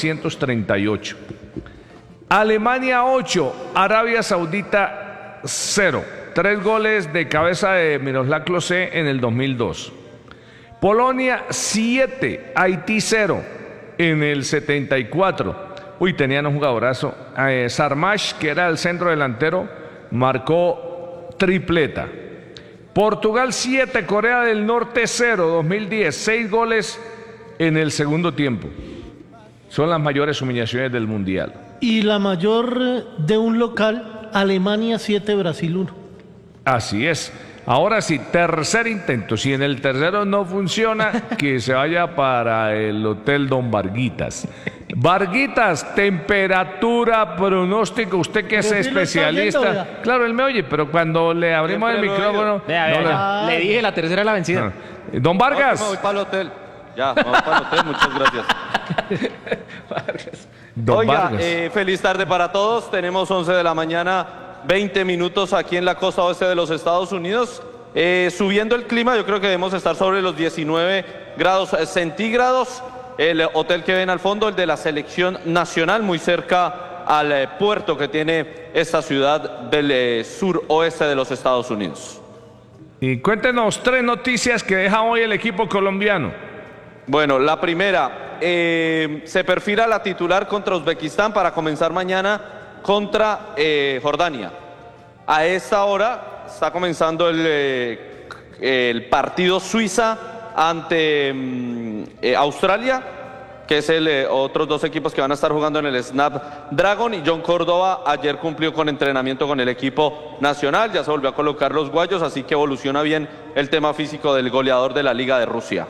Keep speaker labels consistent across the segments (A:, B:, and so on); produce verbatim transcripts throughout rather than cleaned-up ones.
A: novecientos treinta y ocho. Alemania ocho, Arabia Saudita cero. Tres goles de cabeza de Miroslav Klose en el dos mil dos. Polonia siete, Haití cero en el setenta y cuatro. Uy, tenían un jugadorazo. Eh, Sarmash, que era el centro delantero, marcó tripleta. Portugal siete, Corea del Norte cero, dos mil diez. Seis goles en el segundo tiempo. Son las mayores humillaciones del Mundial.
B: Y la mayor de un local, Alemania siete, Brasil uno.
A: Así es. Ahora sí, tercer intento. Si en el tercero no funciona, que se vaya para el Hotel Don Varguitas. Varguitas, temperatura, pronóstico. Usted que es
B: Pero sí lo está
A: especialista.
B: viendo,
A: Claro, él me oye, pero cuando le abrimos el micrófono.
C: Vea, vea,
A: no
C: vea.
A: le-
C: Le dije la tercera es la vencida.
A: Ah. Don Vargas.
D: No, me voy para el hotel. Ya, me voy para el hotel, muchas gracias.
A: Don
D: Oiga,
A: Vargas.
D: eh, feliz tarde para todos. Tenemos once de la mañana, veinte minutos aquí en la costa oeste de los Estados Unidos. Eh, subiendo el clima, yo creo que debemos estar sobre los diecinueve grados centígrados. El hotel que ven al fondo, el de la selección nacional, muy cerca al eh, puerto que tiene esta ciudad del eh, suroeste de los Estados Unidos.
A: Y cuéntenos tres noticias que deja hoy el equipo colombiano.
D: Bueno, la primera, eh, se perfila la titular contra Uzbekistán para comenzar mañana contra eh, Jordania. A esta hora está comenzando el, eh, el partido Suiza ante mm, eh, Australia, que es el eh, otros dos equipos que van a estar jugando en el Snapdragon, y John Córdoba ayer cumplió con entrenamiento con el equipo nacional, ya se volvió a colocar los guayos, así que evoluciona bien el tema físico del goleador de la Liga de Rusia.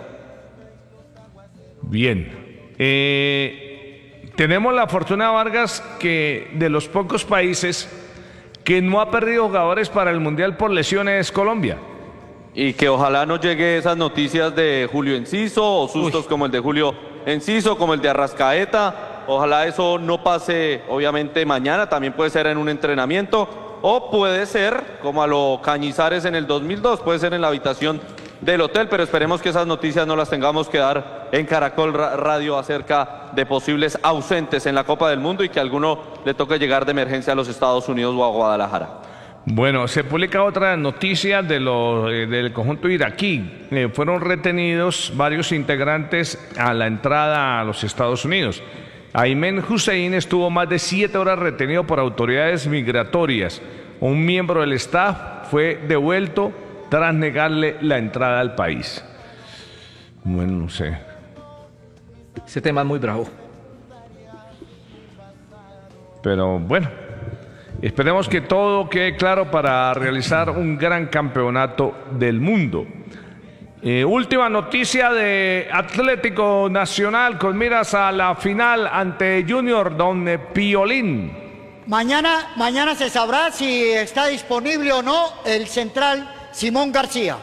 A: Bien. Eh, tenemos la fortuna, Vargas, que de los pocos países que no ha perdido jugadores para el Mundial por lesiones es Colombia.
D: Y que ojalá no llegue esas noticias de Julio Enciso o sustos Uy. como el de Julio Enciso, como el de Arrascaeta. Ojalá eso no pase, obviamente, mañana. También puede ser en un entrenamiento. O puede ser, como a lo Cañizares en el dos mil dos, puede ser en la habitación del hotel. Pero esperemos que esas noticias no las tengamos que dar en Caracol Radio acerca de posibles ausentes en la Copa del Mundo y que a alguno le toque llegar de emergencia a los Estados Unidos o a Guadalajara.
A: Bueno, se publica otra noticia de lo, eh, del conjunto iraquí. Eh, fueron retenidos varios integrantes a la entrada a los Estados Unidos. Aymen Hussein estuvo más de siete horas retenido por autoridades migratorias. Un miembro del staff fue devuelto tras negarle la entrada al país. Bueno, no sé.
C: Ese tema es muy bravo.
A: Pero bueno, esperemos que todo quede claro para realizar un gran campeonato del mundo. Eh, última noticia de Atlético Nacional con miras a la final ante Junior Don Piolín.
E: Mañana, mañana se sabrá si está disponible o no el central Simón García.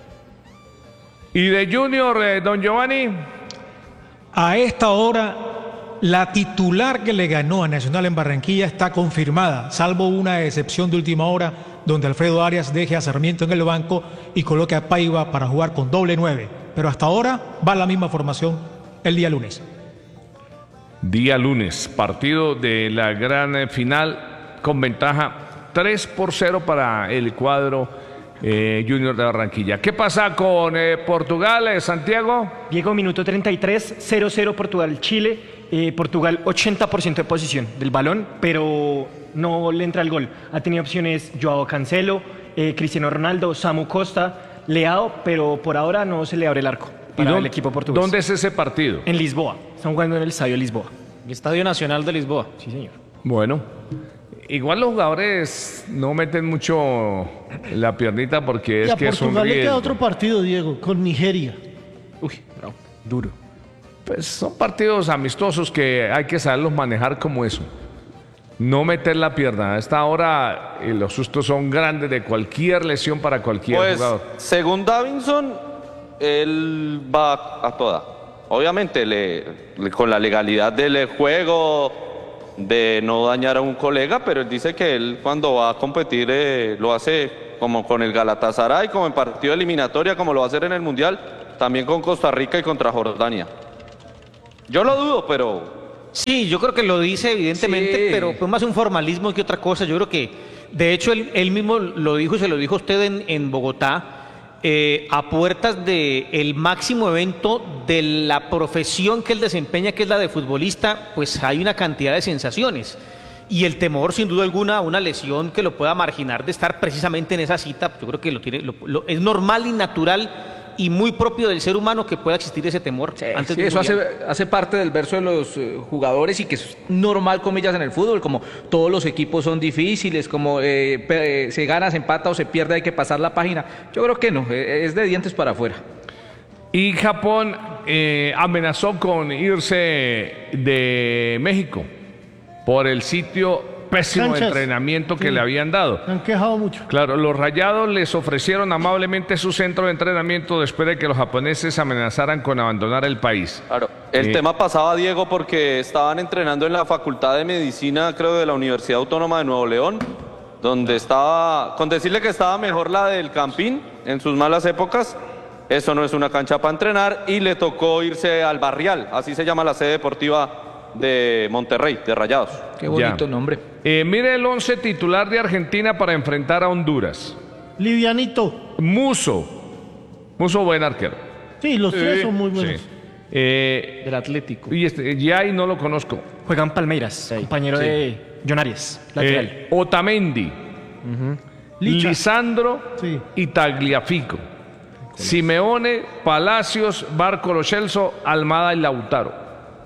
A: Y de Junior, eh, Don Giovanni.
F: A esta hora, la titular que le ganó a Nacional en Barranquilla está confirmada, salvo una excepción de última hora, donde Alfredo Arias deje a Sarmiento en el banco y coloque a Paiva para jugar con doble nueve. Pero hasta ahora va la misma formación el día lunes.
A: Día lunes, partido de la gran final con ventaja tres por cero para el cuadro eh, Junior de Barranquilla. ¿Qué pasa con eh, Portugal, eh, Santiago?
G: Diego, minuto treinta y tres, cero cero Portugal-Chile. Eh, Portugal ochenta por ciento de posición del balón, pero no le entra el gol. Ha tenido opciones Joao Cancelo, eh, Cristiano Ronaldo, Samu Costa, Leao, pero por ahora no se le abre el arco para
A: dónde,
G: el equipo portugués.
A: ¿Dónde es ese partido?
G: En Lisboa. Están jugando en el Estadio Lisboa.
C: El Estadio Nacional de Lisboa.
G: Sí, señor.
A: Bueno, igual los jugadores no meten mucho la piernita porque es
B: y a
A: que es un
B: Portugal le queda
A: riesgo.
B: otro partido, Diego, con Nigeria.
G: Uy, bravo, duro.
A: Pues son partidos amistosos que hay que saberlos manejar como eso. No meter la pierna. A esta hora eh, los sustos son grandes de cualquier lesión para cualquier
D: Pues,
A: jugador.
D: según Davinson, él va a toda. Obviamente, le, le- con la legalidad del juego, de no dañar a un colega, pero él dice que él cuando va a competir eh, lo hace como con el Galatasaray, como en partido de eliminatoria, como lo va a hacer en el Mundial, también con Costa Rica y contra Jordania. Yo lo dudo, pero
C: Sí, yo creo que lo dice evidentemente,
H: Sí.
C: pero fue más un formalismo que otra cosa. Yo creo que, de hecho, él, él mismo lo dijo y se lo dijo a usted en, en Bogotá, eh, a puertas del máximo evento de la profesión que él desempeña, que es la de futbolista, pues hay una cantidad de sensaciones. Y el temor, sin duda alguna, a una lesión que lo pueda marginar de estar precisamente en esa cita, yo creo que lo tiene, lo- lo- es normal y natural y muy propio del ser humano que pueda existir ese temor. antes
H: Sí,
C: de un
H: eso hace,
C: mundial.
H: hace parte del verso de los eh, jugadores y que es normal, comillas, en el fútbol, como todos los equipos son difíciles, como eh, pe- eh, se gana, se empata o se pierde, hay que pasar la página. Yo creo que no, eh, es de dientes para afuera.
A: Y Japón eh, amenazó con irse de México por el sitio pésimo de
B: Canchas.
A: entrenamiento que
B: Sí.
A: le habían dado.
B: Se han quejado mucho.
A: Claro, los Rayados les ofrecieron amablemente su centro de entrenamiento después de que los japoneses amenazaran con abandonar el país.
D: Claro, el
A: Eh,
D: tema pasaba, Diego, porque estaban entrenando en la Facultad de Medicina, creo, de la Universidad Autónoma de Nuevo León, donde estaba, con decirle que estaba mejor la del Campín en sus malas épocas, eso no es una cancha para entrenar, y le tocó irse al Barrial, así se llama la sede deportiva de Monterrey, de Rayados.
H: Qué bonito
A: Ya.
H: nombre.
A: Eh, mire el once titular de Argentina para enfrentar a Honduras.
B: Livianito.
A: Muso. Muso, buen arquero.
B: Sí, los tres son muy
A: Sí.
B: buenos.
A: Eh,
C: Del Atlético.
A: y este, Yay no lo conozco.
G: Juegan Palmeiras, compañero de John Arias, lateral.
A: Eh, Otamendi.
B: Licha.
A: Lisandro
B: Sí.
A: y Tagliafico. Simeone, Palacios, Barco, Lo Celso, Almada y Lautaro.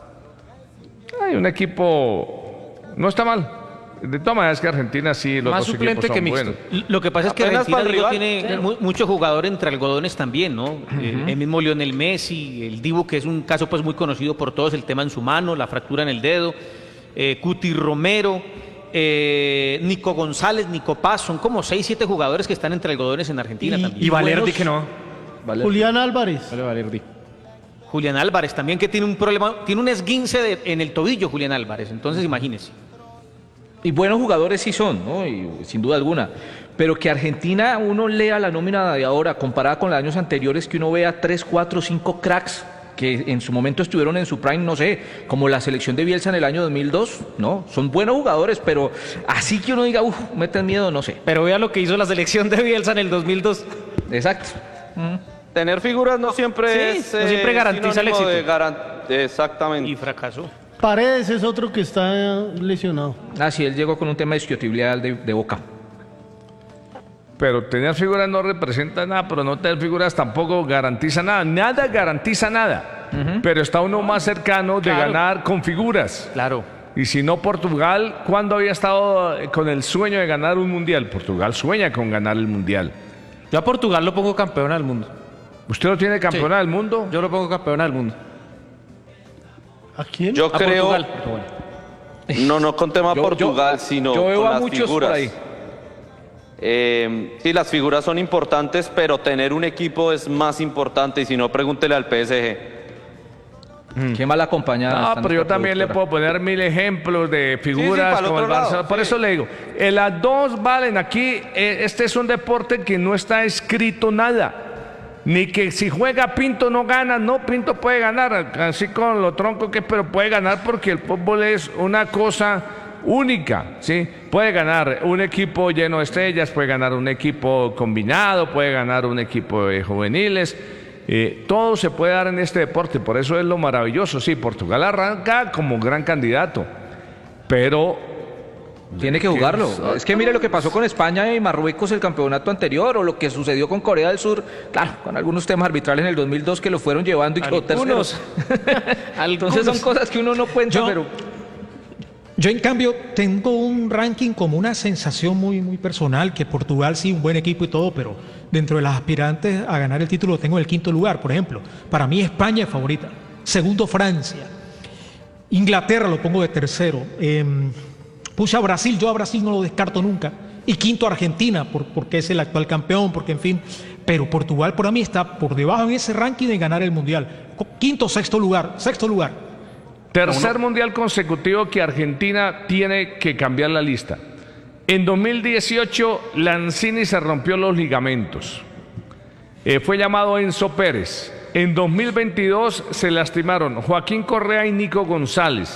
A: Hay un equipo. No está mal. De todas maneras, que Argentina sí, los
C: Más
A: dos
C: suplente
A: equipos
C: que
A: son
C: mixto.
A: buenos.
C: Lo que pasa es que
D: Apenas
C: Argentina
D: para el
C: digo,
D: rival.
C: tiene mu- mucho jugador entre algodones también, ¿no? Eh, el mismo Lionel Messi, el Dibu, que es un caso pues muy conocido por todos, el tema en su mano, la fractura en el dedo, eh, Cuti Romero, eh, Nico González, Nico Paz, son como seis, siete jugadores que están entre algodones en Argentina
B: Y-
C: también.
G: Y Valerdi
B: buenos-
G: que no.
B: Julián Álvarez.
C: Vale, Valerdi. Julián Álvarez también, que tiene un problema, tiene un esguince de- en el tobillo, Julián Álvarez, entonces imagínese.
H: Y buenos jugadores sí son, ¿no? Y, sin duda alguna. Pero que Argentina, uno lea la nómina de ahora, comparada con los años anteriores, que uno vea tres, cuatro, cinco cracks que en su momento estuvieron en su prime, no sé, como la selección de Bielsa en el año dos mil dos, ¿no? Son buenos jugadores, pero así que uno diga, uff, meten miedo, no sé.
C: Pero vea lo que hizo la selección de Bielsa en el dos mil dos.
H: Exacto.
D: Tener figuras no siempre
C: Sí,
D: es
C: no siempre garantiza el
D: sinónimo de
C: éxito.
D: garan- Exactamente.
C: Y fracasó.
B: Paredes es otro que está lesionado.
H: Ah, sí, él llegó con un tema de isquiotibial de, de boca.
A: Pero tener figuras no representa nada, pero no tener figuras tampoco garantiza nada. Nada garantiza nada. Pero está uno más cercano de
C: Claro.
A: ganar con figuras.
C: Claro.
A: Y si no, Portugal, ¿cuándo había estado eh, con el sueño de ganar un mundial? Portugal sueña con ganar el mundial.
C: Yo a Portugal lo pongo campeón del mundo.
A: ¿Usted lo tiene campeona del mundo?
C: Yo lo pongo campeón del mundo.
B: ¿A quién?
D: Yo
C: A
D: creo,
C: Portugal.
D: no, no con tema
H: Yo-
D: Portugal,
H: yo-
D: sino
H: yo veo
D: con
H: a
D: las
H: muchos por
D: figuras.
H: ahí.
D: Eh, sí, las figuras son importantes, pero tener un equipo es más importante. Y si no, pregúntele al P S G.
H: Qué mal acompañada.
A: No,
H: está
A: pero yo
H: nuestra
A: también le
H: productora.
A: puedo poner mil ejemplos de figuras
D: para el
A: como el
D: otro lado,
A: Barcelona. Por
D: sí.
A: eso le digo, eh, las dos valen. Aquí, eh, este es un deporte que no está escrito nada. Ni que si juega Pinto no gana. No, Pinto puede ganar, así con lo tronco que es, pero puede ganar porque el fútbol es una cosa única, ¿sí? Puede ganar un equipo lleno de estrellas, puede ganar un equipo combinado, puede ganar un equipo de juveniles. Eh, todo se puede dar en este deporte, por eso es lo maravilloso. Sí, Portugal arranca como gran candidato, pero
H: Tiene que jugarlo. Es que mire lo que pasó con España y Marruecos el campeonato anterior, o lo que sucedió con Corea del Sur, claro, con algunos temas arbitrales en el dos mil dos que lo fueron llevando y quedó tercero.
C: Algunos.
H: Entonces son cosas que uno no cuenta,
F: Yo-
H: pero
F: Yo, en cambio, tengo un ranking como una sensación muy, muy personal, que Portugal sí, un buen equipo y todo, pero dentro de las aspirantes a ganar el título tengo el quinto lugar, por ejemplo. Para mí España es favorita. Segundo, Francia. Inglaterra lo pongo de tercero. Eh, puse a Brasil, yo a Brasil no lo descarto nunca. Y quinto, Argentina, por, porque es el actual campeón, porque en fin. Pero Portugal para mí está por debajo en ese ranking de ganar el Mundial. Quinto, sexto lugar, sexto lugar.
A: tercer mundial consecutivo que Argentina tiene que cambiar la lista. En dos mil dieciocho, Lanzini se rompió los ligamentos. Eh, fue llamado Enzo Pérez. En dos mil veintidós se lastimaron Joaquín Correa y Nico González.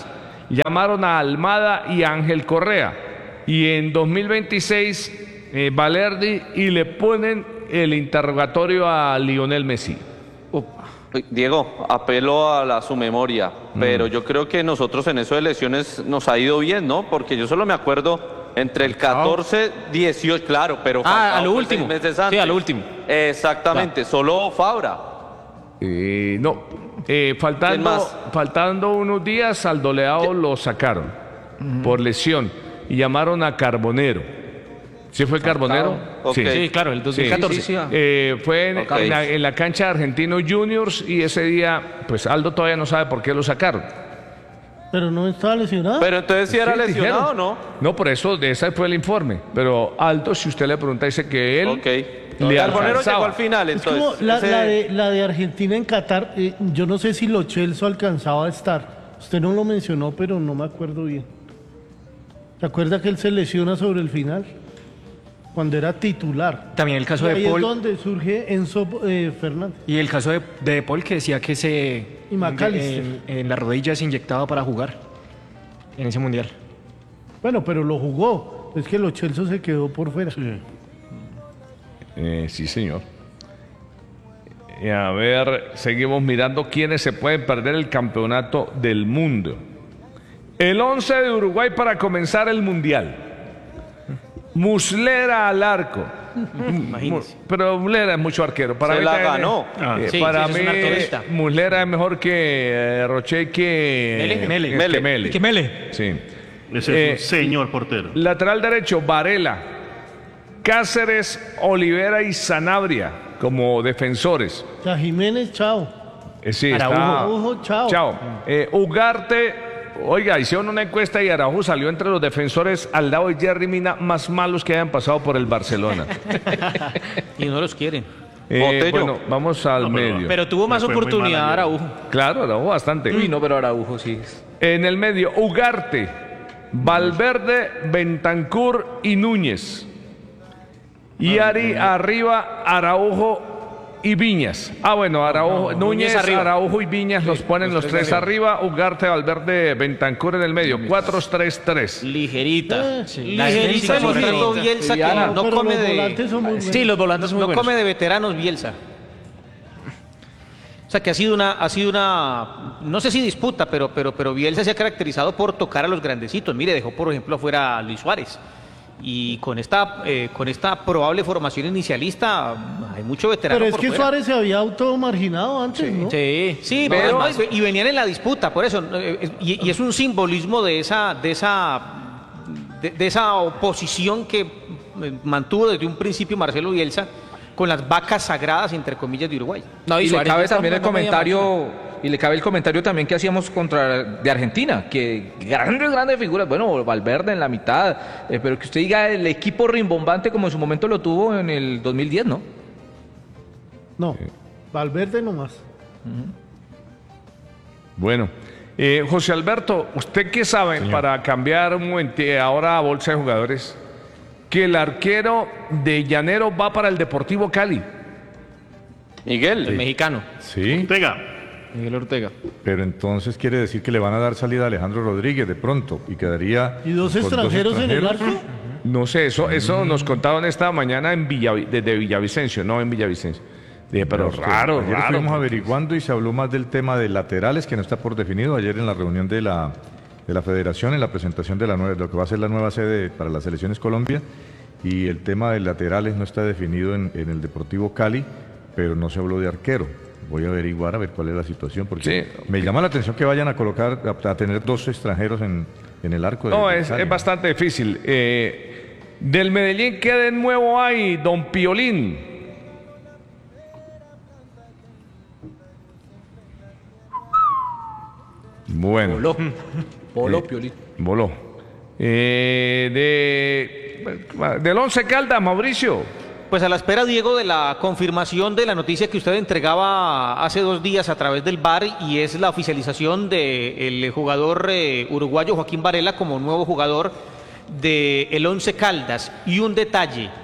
A: llamaron a Almada y a Ángel Correa. Y en dos mil veintiséis, eh, Valerdi, y le ponen el interrogatorio a Lionel Messi.
D: Diego, apelo a, la, a su memoria,
A: Mm.
D: pero yo creo que nosotros en eso de lesiones nos ha ido bien, ¿no? Porque yo solo me acuerdo entre el catorce, dieciocho, claro, pero
C: Ah, a
D: Falcao
C: lo
D: fue
C: último.
D: seis meses
C: Sí,
D: antes.
C: a lo último.
D: Exactamente, solo Fabra.
A: Eh, no, eh, faltando,
D: ¿Quién más?
A: faltando unos días al Doleado lo sacaron por lesión y llamaron a Carbonero. ¿Sí fue Carbonero?
D: Ok.
C: Sí, claro, el dos mil catorce.
H: Sí, sí, sí, ah.
A: Eh, fue en,
D: Ok.
A: en la, en la cancha de Argentinos Juniors y ese día, pues Aldo todavía no sabe por qué lo sacaron.
B: Pero no estaba lesionado.
D: Pero entonces sí era
A: Sí,
D: lesionado,
A: dijeron.
D: ¿no?
A: No, por eso, de ese fue el informe. Pero Aldo, si usted le pregunta, dice que él
D: Ok.
A: le
D: Carbonero
A: alcanzaba.
D: llegó al final,
B: Es
D: entonces.
B: como la,
D: ese-
B: la de, la de Argentina en Qatar. eh, yo no sé si Lo Celso alcanzaba a estar. Usted no lo mencionó, pero no me acuerdo bien. ¿Se acuerda que él se lesiona sobre el final? Cuando era titular.
G: También el caso
B: Y ahí
G: de
B: es
G: Paul
B: donde surge Enzo eh, Fernández.
G: y el caso de, de Paul que decía que se
B: Y McAllister.
G: en, en la rodilla se inyectaba para jugar en ese mundial.
B: Bueno, pero lo jugó. Es que Lo Celso se quedó por fuera.
A: Eh, sí, señor. Y a ver, seguimos mirando quiénes se pueden perder el campeonato del mundo. El once de Uruguay para comenzar el mundial. Muslera al arco.
C: Imagínese.
A: Pero Muslera es mucho arquero. Para
D: Se
A: mí
D: la
A: también es-
D: ganó.
G: Ah,
A: eh,
C: sí,
A: para
C: sí, es
A: mí,
C: un arquerista.
A: Muslera es mejor que eh, Roche que
C: Mele.
G: Mele.
A: que
D: Mele.
A: Mele.
H: Que Mele.
A: Sí.
I: Ese
A: Eh,
I: es un señor portero.
A: Lateral derecho, Varela. Cáceres, Olivera y Sanabria como defensores.
B: O sea, Jiménez, chao.
A: Eh, sí,
B: Araujo.
A: está-
B: Araujo, chao.
A: Chao. Eh, Ugarte, oiga, hicieron una encuesta y Araujo salió entre los defensores al lado de Jerry Mina más malos que hayan pasado por el Barcelona.
C: Y no los quieren.
A: Eh,
D: Botello.
A: bueno, vamos al
I: No, pero-
A: medio.
C: Pero tuvo más
I: Le fue muy
C: oportunidad
I: mal ayer.
C: Araujo.
A: Claro, Araujo bastante.
H: Uy, no, pero Araujo sí.
A: En el medio, Ugarte, Valverde, Bentancur y Núñez. Y Ari arriba, Araujo y Viñas. Ah, bueno, Araujo, Núñez,
C: Núñez arriba.
A: Araujo y Viñas los ponen los tres arriba. Ugarte, Valverde, Bentancur en el medio. cuatro tres tres.
C: Ligerita.
B: Eh,
C: Ligerita,
G: sí,
C: mostrando
G: sí.
C: Bielsa que
H: Liviana.
C: no
B: Pero
C: come
B: los
C: de...
B: volantes son muy buenos.
G: Sí, los volantes son muy
C: No
G: buenos.
C: come de veteranos Bielsa. O sea que ha sido una, ha sido una, no sé si disputa, pero, pero, pero Bielsa se ha caracterizado por tocar a los grandecitos. Mire, dejó por ejemplo afuera a Luis Suárez. Y con esta, eh, con esta probable formación inicialista hay mucho veterano
B: Pero es
C: por
B: que
C: fuera.
B: Suárez se había automarginado antes, ¿no?
C: Sí, sí,
A: Pero-
C: pero, y venían en la disputa, por eso, eh, es- y, y es un simbolismo de esa, de esa, de, de esa oposición que eh, mantuvo desde un principio Marcelo Bielsa con las vacas sagradas, entre comillas, de Uruguay.
H: No, y, le
C: Suárez
H: cabe
C: ya está
H: también el
C: jugando media
H: comentario, y le cabe el comentario también que hacíamos contra de Argentina, que grandes, grandes figuras, bueno, Valverde en la mitad, eh, pero que usted diga el equipo rimbombante como en su momento lo tuvo en el dos mil diez, ¿no?
B: No, Valverde nomás.
A: Bueno, eh, José Alberto, ¿usted qué sabe para cambiar un momento ahora a bolsa de jugadores? Que el arquero de Llanero va para el Deportivo Cali.
D: Miguel.
C: El mexicano,
J: Sí,
I: Ortega.
C: Miguel Ortega.
J: pero entonces quiere decir que le van a dar salida a Alejandro Rodríguez de pronto y quedaría
B: ¿Y dos
J: con
B: extranjeros en el arco?
A: No sé, eso, eso nos contaron esta mañana en Villavi- desde Villavicencio, no en Villavicencio. Dije, pero
J: Pero
A: raro,
J: ayer
A: raro.
J: estuvimos averiguando y se habló más del tema de laterales que no está por definido. Ayer en la reunión de la, de la federación, en la presentación de, la nueva, de lo que va a ser la nueva sede para las selecciones Colombia, y el tema de laterales no está definido en, en el Deportivo Cali, pero no se habló de arquero. Voy a averiguar a ver cuál es la situación, porque
A: Sí.
J: me llama la atención que vayan a colocar, a, a tener dos extranjeros en, en el arco. de-
A: No,
J: de
A: es,
J: Cali.
A: es bastante difícil. Eh, del Medellín, ¿qué de nuevo hay, don Piolín? Bueno.
H: Voló. Voló,
A: Eh,
H: Piolín.
A: Voló. Eh, de, del Once Caldas, Mauricio.
C: Pues a la espera, Diego, de la confirmación de la noticia que usted entregaba hace dos días a través del V A R, y es la oficialización del jugador eh, uruguayo Joaquín Varela como nuevo jugador del Once Caldas. Y un detalle,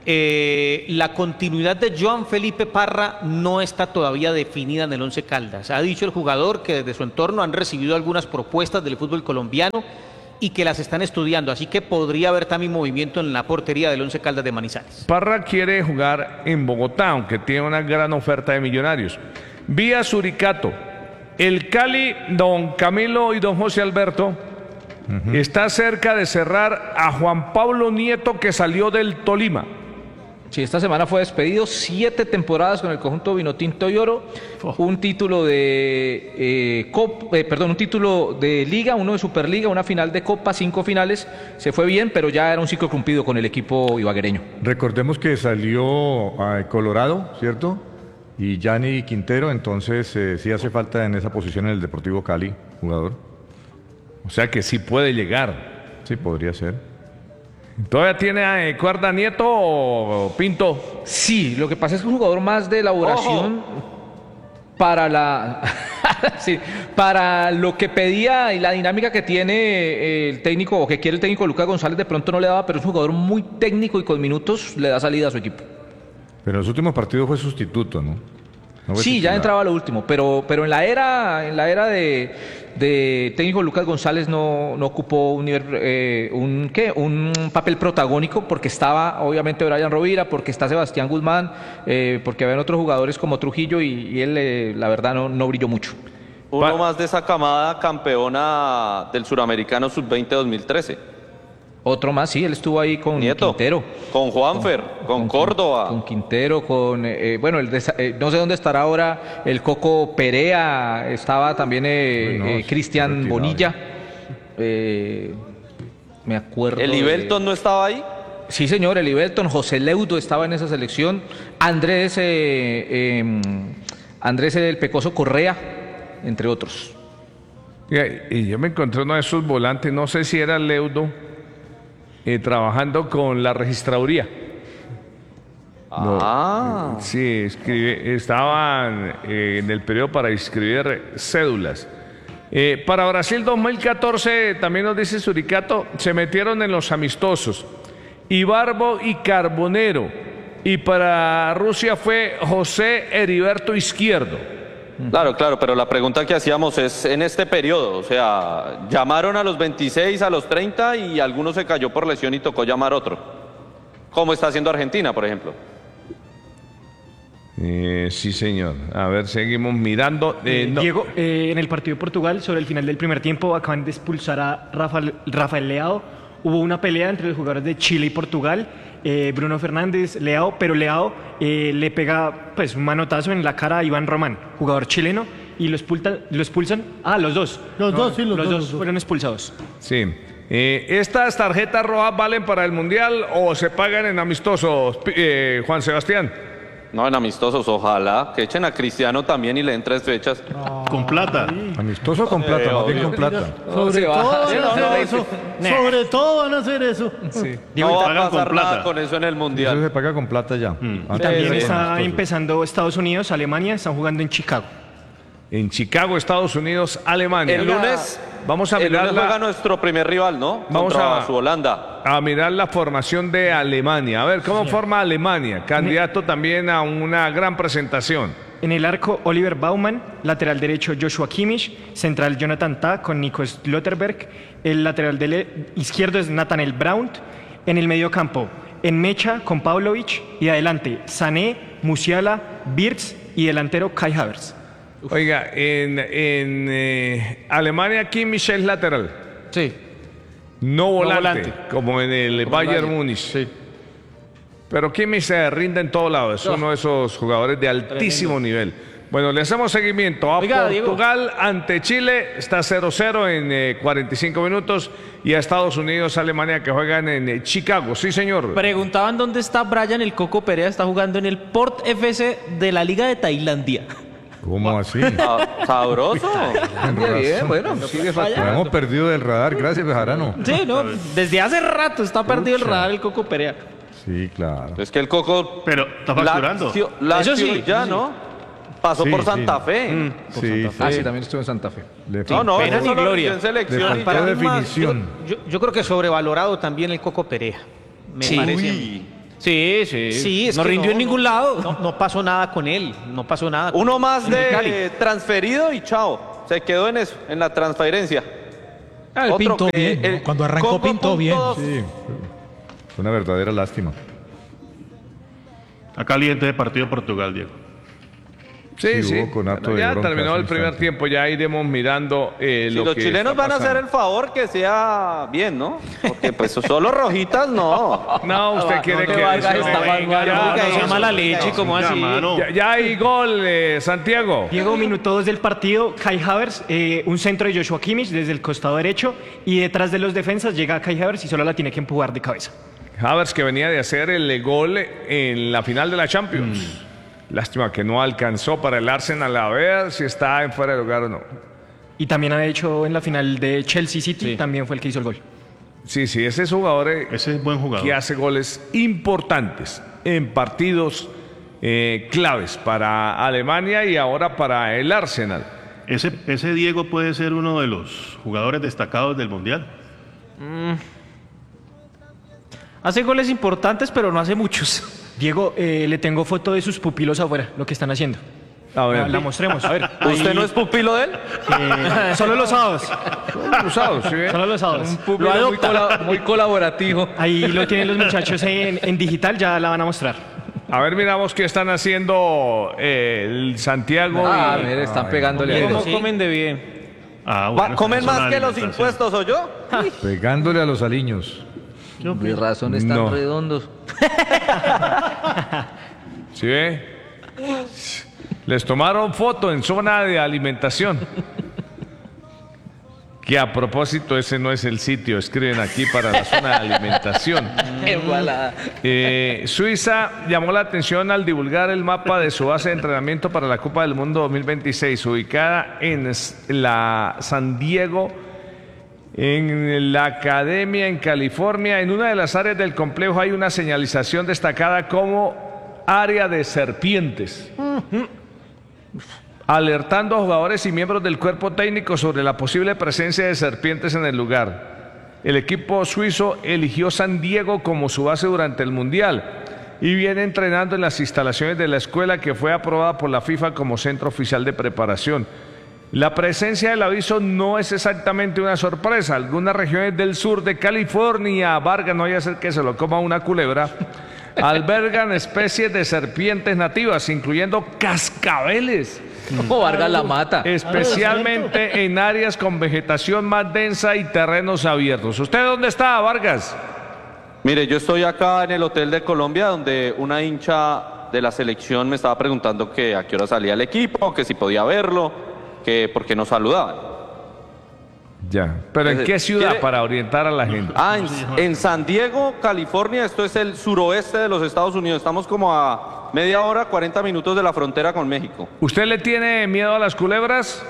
C: eh, la continuidad de Joan Felipe Parra no está todavía definida en el Once Caldas. Ha dicho el jugador que desde su entorno han recibido algunas propuestas del fútbol colombiano y que las están estudiando, así que podría haber también movimiento en la portería del Once Caldas de Manizales.
A: Parra quiere jugar en Bogotá, aunque tiene una gran oferta de Millonarios. Vía Suricato, el Cali, don Camilo y don José Alberto, uh-huh. está cerca de cerrar a Juan Pablo Nieto, que salió del Tolima.
H: Sí, esta semana fue despedido, siete temporadas con el conjunto Vinotinto y Oro, oh. un título de eh, Cop, eh, perdón, un título de Liga, uno de Superliga, una final de Copa, cinco finales, se fue bien, pero ya era un ciclo cumplido con el equipo ibaguereño.
J: Recordemos que salió a Colorado, ¿cierto? Y Gianni Quintero, entonces eh, sí hace falta en esa posición en el Deportivo Cali, jugador.
A: O sea que sí puede llegar.
J: Sí, podría ser.
A: ¿Todavía tiene eh, cuerda Nieto o Pinto?
H: Sí, lo que pasa es que es un jugador más de elaboración Ojo. para la sí, para lo que pedía y la dinámica que tiene el técnico o que quiere el técnico Lucas González, de pronto no le daba, pero es un jugador muy técnico y con minutos le da salida a su equipo.
J: Pero en los últimos partidos fue sustituto, ¿no? no
H: sí, titular. Ya entraba lo último, pero, pero en la era, en la era de, de técnico Lucas González no, no ocupó un, nivel, eh, un, ¿qué? un papel protagónico, porque estaba obviamente Brian Rovira, porque está Sebastián Guzmán, eh, porque habían otros jugadores como Trujillo y, y él eh, la verdad no, no brilló mucho.
D: Uno más de esa camada campeona del Suramericano sub veinte dos mil trece.
H: Otro más, sí, él estuvo ahí con
D: Nieto,
H: Quintero.
D: Con Juanfer, con, con, con Córdoba.
H: Con Quintero, con, eh, bueno, el de, eh, no sé dónde estará ahora el Coco Perea, estaba también eh, no, eh, Cristian Bonilla. Eh, me acuerdo.
D: ¿El Ibelton de... no estaba ahí?
H: Sí, señor, el Ibelton, José Leudo estaba en esa selección. Andrés, eh, eh, Andrés el Pecoso Correa, entre otros.
A: Y, y yo me encontré uno de esos volantes, no sé si era Leudo. Eh, trabajando con la registraduría.
D: Ah.
A: No, sí, escribe, estaban eh, en el periodo para inscribir cédulas. Eh, para Brasil dos mil catorce, también nos dice Suricato, se metieron en los amistosos. Ibarbo y Carbonero. Y para Rusia fue José Heriberto Izquierdo.
D: Claro, claro, pero la pregunta que hacíamos es en este periodo, o sea, llamaron a los veintiséis, a los treinta y alguno se cayó por lesión y tocó llamar otro. ¿Cómo está haciendo Argentina, por ejemplo?
A: Eh, sí, señor. A ver, seguimos mirando. Eh, no.
G: Diego, eh, en el partido de Portugal, sobre el final del primer tiempo, acaban de expulsar a Rafael, Rafael Leao. Hubo una pelea entre los jugadores de Chile y Portugal. Eh, Bruno Fernández, Leao, pero Leao eh, le pega pues un manotazo en la cara a Iván Román, jugador chileno, y lo expulsan, lo expulsan, ah, los dos.
B: Los
G: no,
B: dos, sí, los,
G: los
B: dos,
G: dos
B: los dos
G: fueron expulsados.
A: Sí. Eh, ¿Estas tarjetas rojas valen para el Mundial o se pagan en amistosos, eh, Juan Sebastián?
D: No, en amistosos, ojalá que echen a Cristiano también y le den tres fechas.
I: Oh, con plata.
J: Sí. Amistoso con plata, eh, más bien con plata.
B: Sobre todo van a hacer eso. Sobre todo van a hacer eso.
D: Sí. No va a pasar nada con eso en el Mundial.
J: Eso se paga con plata ya.
G: Mm. Y también está empezando Estados Unidos, Alemania, están jugando en Chicago.
A: En Chicago, Estados Unidos, Alemania.
D: El lunes
A: vamos a
D: el
A: mirar
D: lunes
A: la...
D: juega nuestro primer rival, ¿no?
A: Vamos
D: Contra
A: a
D: su Holanda.
A: A mirar la formación de Alemania. A ver, ¿cómo forma Alemania? Candidato también a una gran presentación.
G: En el arco, Oliver Baumann, lateral derecho Joshua Kimmich, central Jonathan Tah con Nico Slotterberg, el lateral de izquierdo es Nathaniel Braun, en el medio campo, en mecha con Pavlovic y adelante Sané, Musiala, Wirtz y delantero Kai Havertz.
A: Oiga, en, en eh, Alemania Kimmich es lateral.
C: Sí.
A: No volante,
C: no volante.
A: como en el como Bayern Múnich.
C: Sí.
A: Pero Kimmich se rinde en todo lado, es oh. uno de esos jugadores de altísimo Tremendo. nivel. Bueno, le hacemos seguimiento a Oiga, Portugal Diego. ante Chile, está cero cero en eh, cuarenta y cinco minutos, y a Estados Unidos, Alemania, que juegan en eh, Chicago. Sí, señor.
K: Preguntaban dónde está Brian el Coco Perea, está jugando en el Port F C de la Liga de Tailandia.
J: ¿Cómo así?
D: Sabroso.
H: Bien, bueno, sigue fallando.
J: Lo hemos perdido del radar, gracias, Bejarano.
K: Sí, no, desde hace rato está perdido el radar el Coco Perea.
J: Sí, claro.
D: Es que el Coco...
I: Pero está facturando.
D: La, la Eso sí, ya, sí. ¿no? Pasó
J: sí,
D: por Santa
J: sí.
D: Fe.
J: Mm,
D: por
J: sí,
D: Santa Fe.
H: Ah, sí, también estuvo en Santa Fe.
J: Le
D: no, no,
C: pena ni gloria.
D: En selección
J: Le faltó definición.
C: Yo, yo, yo creo que sobrevalorado también el Coco Perea. Me
D: sí.
C: parece.
D: Uy.
K: Sí, sí.
C: Sí, es
K: no
C: que
K: rindió en ningún lado.
C: No, no pasó nada con él. No pasó nada. con
D: Uno
C: él.
D: más
C: En el Cali.
D: de transferido y chao. Se quedó en eso, en la transferencia.
F: Ah, él
D: Otro
F: pintó
D: que,
F: bien, ¿no?
D: eh,
F: Cuando arrancó
D: Congo
F: pintó
D: punto
F: bien.
D: dos.
J: Sí, fue una verdadera lástima.
I: Está caliente de partido Portugal, Diego.
A: Sí,
J: Sí,
A: sí.
J: hubo conato
A: Bueno,
J: de
A: ya
J: bronca
A: terminó
J: hace
A: el
J: un
A: primer
J: instante.
A: tiempo, ya iremos mirando eh,
D: Si
A: lo
D: los
A: que
D: chilenos
A: está
D: van a hacer
A: pasando.
D: el favor que sea bien, ¿no? Porque pues solo rojitas no.
A: No, usted quiere
K: no,
A: que...
K: Vargas
A: eso-
K: está mal,
A: venga,
K: mal,
A: ya,
K: Vargas,
A: no,
K: eso es
A: no,
K: mala
A: no,
K: leche,
A: no.
K: ¿cómo así?
I: mano.
A: Ya, ya hay gol, eh, Santiago.
G: Diego, minuto dos del partido, Kai Havertz, eh, un centro de Joshua Kimmich desde el costado derecho y detrás de los defensas llega Kai Havertz y solo la tiene que empujar de cabeza.
A: Havertz, que venía de hacer el gol en la final de la Champions. Lástima que no alcanzó para el Arsenal, a ver si está en fuera de lugar o no.
G: Y también ha hecho en la final de Chelsea City, también fue el que hizo el gol.
A: Sí, sí, ese es jugador eh,
I: Ese es buen jugador.
A: que hace goles importantes en partidos eh, claves para Alemania y ahora para el Arsenal.
I: Ese, ese Diego puede ser uno de los jugadores destacados del Mundial.
K: Hace goles importantes, pero no hace muchos.
G: Diego, eh, le tengo foto de sus pupilos afuera, lo que están haciendo.
A: A ver.
G: La, la mostremos. A ver.
D: ¿Usted no es pupilo de él?
G: Eh, solo los sábados.
A: Usados, ¿sí ve?
G: Solo los sábados.
H: Un público muy, cola- muy colaborativo.
G: Ahí lo tienen los muchachos en, en digital, ya la van a mostrar.
A: A ver, miramos qué están haciendo eh, el Santiago.
H: Ah,
A: y-
H: mire, están pegándole a
K: ¿Cómo
H: eso.
K: comen de bien?
I: Ah,
D: Va-
I: bueno,
D: ¿Comen
I: es una
D: más que los
I: alimentación.
D: impuestos o yo?
J: Pegándole a los aliños.
H: Mis razones tan
A: No.
H: redondos.
A: ¿Sí ve? Les tomaron foto en zona de alimentación. Que a propósito, ese no es el sitio, escriben aquí para la zona de alimentación.
H: Igualada.
A: Eh, Suiza llamó la atención al divulgar el mapa de su base de entrenamiento para la Copa del Mundo dos mil veintiséis, ubicada en s- la San Diego, en la Academia en California. En una de las áreas del complejo hay una señalización destacada como área de serpientes, alertando a jugadores y miembros del cuerpo técnico sobre la posible presencia de serpientes en el lugar. El equipo suizo eligió San Diego como su base durante el Mundial y viene entrenando en las instalaciones de la escuela que fue aprobada por la FIFA como centro oficial de preparación. La presencia del aviso no es exactamente una sorpresa. Algunas regiones del sur de California, Vargas, no vaya a ser que se lo coma una culebra, albergan especies de serpientes nativas, incluyendo cascabeles,
H: O Vargas la mata.
A: especialmente en áreas con vegetación más densa y terrenos abiertos. ¿Usted dónde está, Vargas?
D: Mire, yo estoy acá en el Hotel de Colombia, donde una hincha de la selección me estaba preguntando que a qué hora salía el equipo, que si podía verlo, que por qué no saludaban.
A: Ya. ¿Pero en qué ciudad
D: ¿Quiere-
A: para orientar a la gente?
D: Ah, en, en San Diego, California, esto es el suroeste de los Estados Unidos. Estamos como a media hora, cuarenta minutos de la frontera con México.
A: ¿Usted le tiene miedo a las culebras?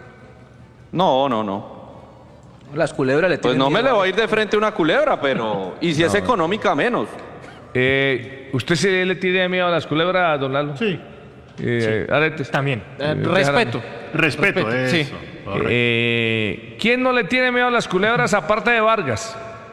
D: No, no, no.
H: Las culebras le
D: Pues
H: tienen
D: no me
H: miedo.
D: le voy a ir de frente a una culebra, pero... Y si es económica, menos.
A: Eh, ¿Usted sí le tiene miedo a las culebras, don Lalo?
B: Sí.
A: Eh, Aretes.
G: También.
K: Eh, respeto.
I: Respeto,
K: Respeto,
I: eso.
K: sí.
I: Correcto.
A: Eh, ¿Quién no le tiene miedo a las culebras aparte de Vargas?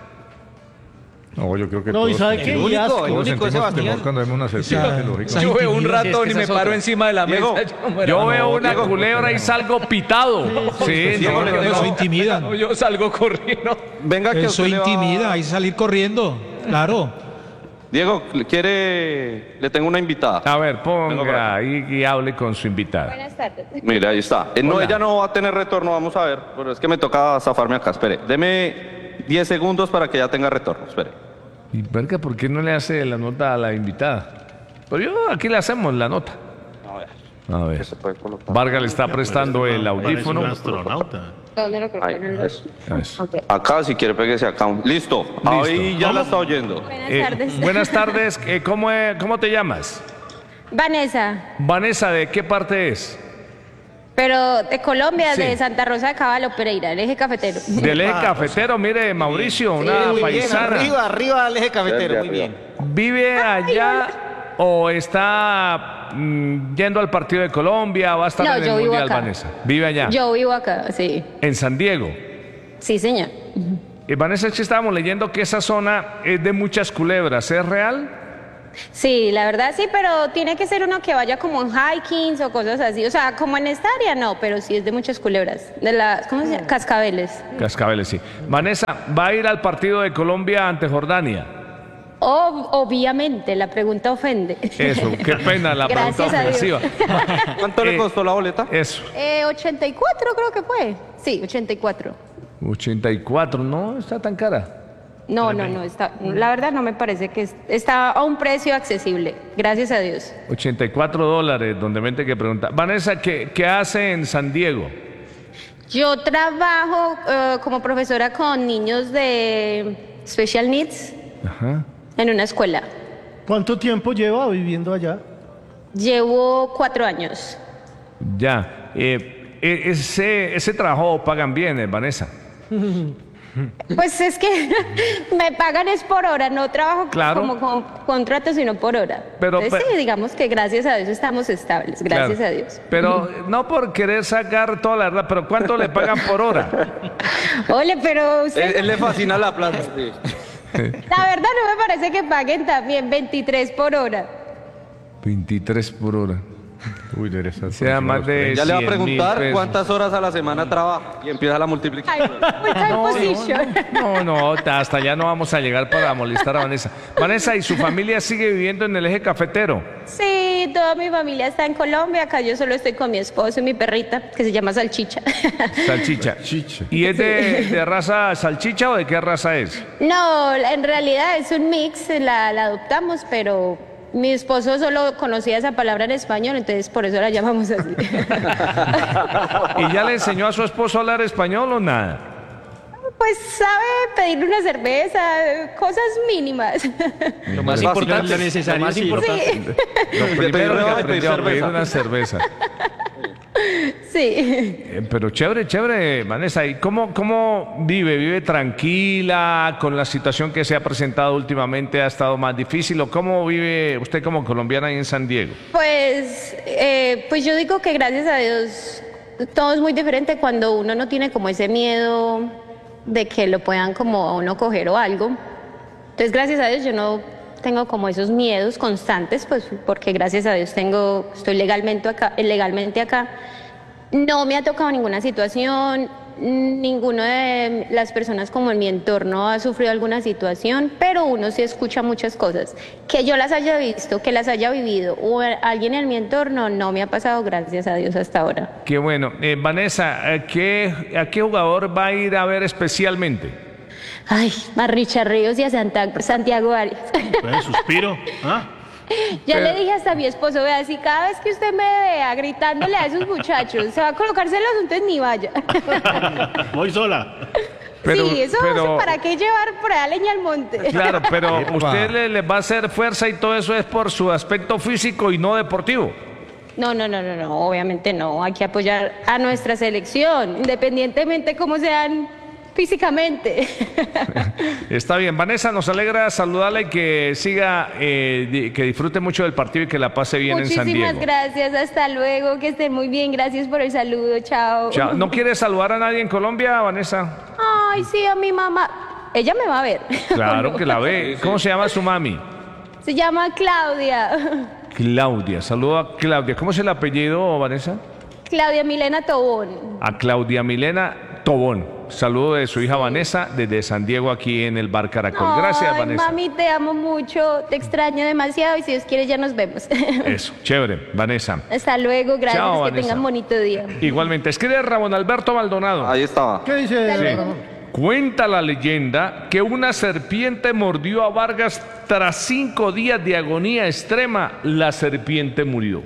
J: No, yo creo que
B: No, y
J: todos,
B: ¿sabe qué?
C: El
B: Y
C: único,
B: asco.
C: el
J: todos
C: único es
J: sentimos temor
C: Sebastián.
J: cuando vemos una serpiente,
F: Esa-
J: lógico.
F: esa
H: Yo veo un
F: intimida.
H: ratón
C: Sí, es
H: y
C: que
H: me
C: esa es
H: paro
C: otra.
H: encima de la
D: Diego,
H: mesa. Yo, muero.
A: Yo veo una
D: Diego.
A: culebra y salgo pitado. Sí,
D: Diego,
A: no,
D: le
A: no,
D: tengo-
A: no.
F: Eso intimida.
H: No, yo salgo corriendo.
D: Venga que
F: Eso
D: usted le va-
F: intimida, hay que salir corriendo. Claro.
D: Diego, ¿le quiere... Le tengo una invitada.
A: A ver,
D: Venga por
A: ponga
D: acá.
A: ahí y hable con su invitada.
L: Buenas tardes.
D: Mira, ahí está. Eh, no,
A: Hola.
D: ella no va a tener retorno, vamos a ver. Pero es que me toca zafarme acá, espere. Deme diez segundos para que ya tenga retorno, espere.
A: Y verga, ¿por qué no le hace la nota a la invitada? Pues yo aquí le hacemos la nota.
D: A ver,
A: A ver.
D: ¿qué se puede colocar?
A: Vargas le está prestando el
I: Parece
A: audífono.
I: un astronauta.
L: ¿Dónde lo coloco?
D: Ahí,
L: En el-
D: eso.
A: Eso.
L: Ok.
D: Acá, si quiere, péguese acá. Listo. Ahí ya la está oyendo.
L: Buenas
A: Eh,
L: tardes.
A: buenas tardes. eh, ¿cómo, eh, ¿Cómo te llamas?
L: Vanessa,
A: Vanessa, ¿de qué parte es?
L: pero de Colombia,
A: Sí.
L: de Santa Rosa de Caballo, Pereira, el eje cafetero.
A: Del eje cafetero. Mire, Mauricio, una
C: Sí, muy bien,
A: paisana.
C: arriba, arriba al eje cafetero, muy bien.
A: ¿Vive allá o está mm, yendo al partido de Colombia? ¿Va a estar
L: No,
A: en el
L: yo vivo
A: Mundial,
L: acá.
A: Vanessa? ¿Vive allá?
L: Yo vivo acá, sí.
A: En San Diego.
L: Sí, señor.
A: Eh, Vanessa, es que estábamos leyendo que esa zona es de muchas culebras. ¿Es real?
L: Sí, la verdad sí, pero tiene que ser uno que vaya como en hikings o cosas así. O sea, como en esta área no, pero sí es de muchas culebras. De las, ¿cómo se llama? Cascabeles.
A: Cascabeles, sí. Vanessa, ¿va a ir al partido de Colombia ante Jordania?
L: Ob- obviamente, la pregunta ofende.
A: Eso, qué pena la pregunta
L: Gracias a Dios.
A: ofensiva.
D: ¿Cuánto le
A: Eh,
D: costó la boleta?
A: Eso,
L: Eh, ochenta y cuatro creo que fue. Sí, ochenta y cuatro.
A: ochenta y cuatro, no está tan cara.
L: No, no, no, está, la verdad no me parece que es- está a un precio accesible, gracias a Dios.
A: ochenta y cuatro dólares, donde mente que pregunta. Vanessa, ¿qué, qué hace en San Diego?
L: Yo trabajo eh, como profesora con niños de special needs
A: Ajá.
L: en una escuela.
B: ¿Cuánto tiempo lleva viviendo allá?
L: Llevo cuatro años.
A: Ya. Eh, e- ese, ese trabajo pagan bien, eh, Vanessa.
L: Pues es que me pagan es por hora, no trabajo
A: Claro.
L: como con contrato, sino por hora.
A: Pero-
L: Entonces,
A: pero-
L: sí, digamos que gracias a Dios estamos estables, gracias
A: Claro.
L: a Dios.
A: Pero no por querer sacar toda la verdad, pero ¿cuánto le pagan por hora?
L: Ole, pero
D: Él,
L: usted,
D: él le fascina la plata. sí.
L: la verdad no me parece que paguen también veintitrés por hora.
A: veintitrés por hora.
J: Uy, debería estar por
A: Sea
J: encima de
A: más
J: los
A: de
J: treinta.
D: Ya le va a
A: cien mil
D: preguntar
A: pesos.
D: cuántas horas a la semana trabaja y empieza la multiplicación.
L: Full time position.
A: No, no, hasta allá no vamos a llegar para molestar a Vanessa. Vanessa, ¿y su familia sigue viviendo en el eje cafetero?
L: Sí, toda mi familia está en Colombia, acá yo solo estoy con mi esposo y mi perrita, que se llama Salchicha.
A: Salchicha. ¿Y es de, de raza salchicha o de qué raza es?
L: No, en realidad es un mix, la, la adoptamos, pero mi esposo solo conocía esa palabra en español, entonces por eso la llamamos así.
A: ¿Y ya le enseñó a su esposo a hablar español o nada?
L: Pues sabe pedirle una cerveza, cosas mínimas.
C: Lo más
D: Lo
C: importante,
G: lo necesario,
C: lo más
G: sí.
C: importante.
L: Sí,
A: Lo primero que
D: rebaja y
A: aprendió a
D: pedir
A: pedir
D: cerveza.
A: una cerveza.
L: sí.
A: Eh, Pero chévere, chévere, Vanessa. ¿Y cómo, cómo vive? ¿Vive tranquila con la situación que se ha presentado últimamente? ¿Ha estado más difícil? ¿O cómo vive usted como colombiana ahí en San Diego?
L: Pues, eh, pues yo digo que gracias a Dios todo es muy diferente cuando uno no tiene como ese miedo de que lo puedan como a uno coger o algo. Entonces, gracias a Dios yo no tengo como esos miedos constantes, pues porque gracias a Dios tengo, estoy legalmente acá, legalmente acá. No me ha tocado ninguna situación, ninguno de las personas como en mi entorno ha sufrido alguna situación, pero uno sí escucha muchas cosas. Que yo las haya visto, que las haya vivido o alguien en mi entorno no me ha pasado, gracias a Dios hasta ahora.
A: Qué bueno. Eh, Vanessa, ¿a qué, ¿a qué jugador va a ir a ver especialmente?
L: Ay, a Richard Ríos y a Santa- Santiago Arias.
I: Pues, suspiro. ¿Ah?
L: Ya
A: Pero-
L: le dije hasta a mi esposo, vea, si cada vez que usted me vea gritándole a esos muchachos, se va a colocar celos, entonces ni vaya.
I: Voy sola.
A: Pero-
L: sí, eso,
A: pero-
L: eso para qué llevar por allá leña al monte.
A: Claro, pero
J: Epa.
A: usted le, le va a hacer fuerza y todo eso es por su aspecto físico y no deportivo.
L: No, no, no, no, no, obviamente no. Hay que apoyar a nuestra selección, independientemente cómo sean físicamente.
A: Está bien, Vanessa, nos alegra saludarla y que siga, eh, di- que disfrute mucho del partido y que la pase bien en San
L: Muchísimas
A: Diego.
L: gracias, hasta luego, que estén muy bien, gracias por el saludo, chao.
A: Chao. ¿No quiere saludar a nadie en Colombia, Vanessa?
L: Ay, sí, a mi mamá. Ella me va a ver.
A: Claro que la ve. ¿Cómo se llama su mami?
L: Se llama Claudia.
A: Claudia. Saludo a Claudia. ¿Cómo es el apellido, Vanessa?
L: Claudia Milena Tobón.
A: A Claudia Milena Tobón. Saludo de su hija Vanessa desde San Diego aquí en el Bar Caracol. Gracias,
L: Ay,
A: Vanessa.
L: mami, te amo mucho, te extraño demasiado y si Dios quiere ya nos vemos.
A: Eso, chévere, Vanessa.
L: Hasta luego, gracias,
A: Chao,
L: que
A: Vanessa.
L: tengan bonito día.
A: Igualmente, escribe Ramón Alberto Maldonado.
D: Ahí estaba.
B: ¿Qué dice?
L: Hasta luego.
A: Cuenta la leyenda que una serpiente mordió a Vargas tras cinco días de agonía extrema. La serpiente murió.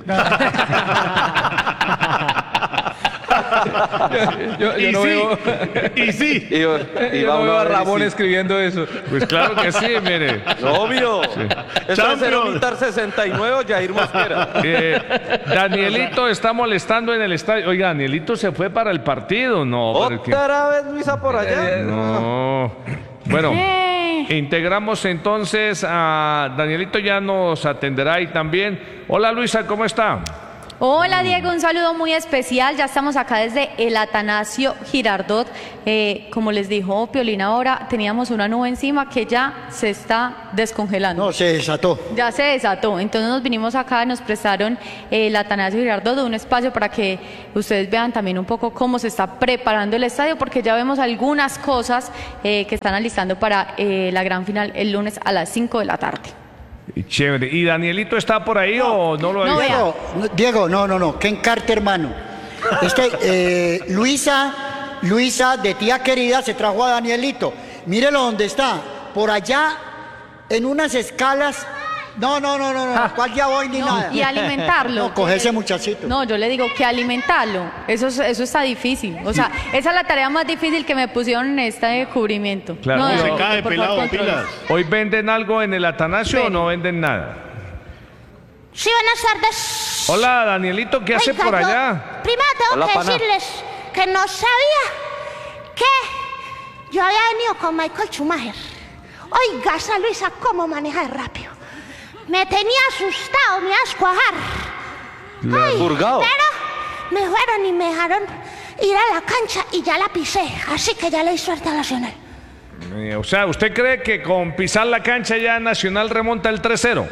H: Yo, yo
I: Y
H: no
I: sí,
H: veo,
I: y sí.
D: Y, y
H: yo
D: va
H: no
D: uno
H: veo a
D: ver y
H: Ramón
D: sí.
H: escribiendo eso.
A: Pues claro que sí, mire.
D: Obvio. Eso es
I: Champions.
D: cero Militar sesenta y nueve, Jair Mosquera.
A: Eh, Danielito está molestando en el estadio. Oiga, Danielito se fue para el partido. No, pero es que-
D: Otra vez Luisa por allá.
A: No. Bueno, integramos entonces a Danielito, ya nos atenderá ahí también. Hola Luisa, ¿cómo está?
M: Hola Diego, un saludo muy especial. Ya estamos acá desde el Atanasio Girardot. Eh, como les dijo Piolín ahora, teníamos una nube encima que ya se está descongelando.
E: No, se desató.
M: Ya se desató. Entonces nos vinimos acá, nos prestaron eh, el Atanasio Girardot, un espacio para que ustedes vean también un poco cómo se está preparando el estadio, porque ya vemos algunas cosas eh, que están alistando para eh, la gran final el lunes a las cinco de la tarde.
A: Chévere. ¿Y Danielito está por ahí no, o no lo ha
E: no,
A: visto?
E: Diego, no, Diego, no, no, no. Ken Carter, hermano. Este, eh, Luisa, Luisa, de tía querida, se trajo a Danielito. Mírelo donde está. Por allá, en unas escalas. No, no, no, no, no. ¿Cuál ya voy ni
M: No,
E: nada?
M: y alimentarlo.
E: No, coge ese muchachito.
M: No, yo le digo que alimentarlo. Eso, es- eso está difícil. O sea, esa es la tarea más difícil que me pusieron en este cubrimiento.
A: Claro.
M: No,
A: Se
M: no,
I: cae,
M: por
I: pelado,
M: favor,
I: pilas.
A: ¿Hoy venden algo en el Atanasio o
M: Ven.
A: no venden nada?
N: Sí, buenas tardes.
A: Hola, Danielito, ¿qué hace
N: Oiga,
A: por
N: yo
A: allá?
N: Primero tengo
D: Hola,
N: que
D: pana.
N: decirles que no sabía que yo había venido con Michael Schumacher. Oiga, esa Luisa, cómo maneja de rápido. Me tenía asustado, me iba a escuajar. Ay,
D: Purgado.
N: pero me fueron y me dejaron ir a la cancha y ya la pisé. Así que ya le di suerte a Nacional.
A: Eh, o sea, ¿usted cree que con pisar la cancha ya Nacional remonta el tres cero?